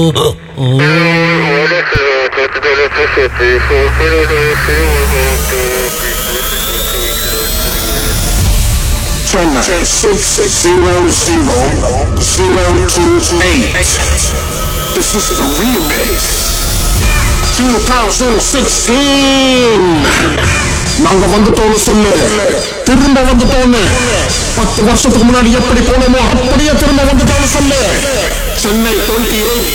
China 600-028. This is the remix. 2016. நாங்க வந்துட்டோம்னு சொல்லு, திரும்ப வந்துட்டோம்னு. 10 வருஷத்துக்கு முன்னாடி எப்படி போனோமோ அப்படியே திரும்ப வந்துட்டோம்னு சொல்லு. சென்னை 28